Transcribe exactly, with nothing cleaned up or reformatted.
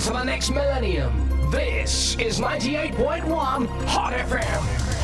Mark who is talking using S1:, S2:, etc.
S1: into the next millennium. This is ninety-eight point one Hot F M.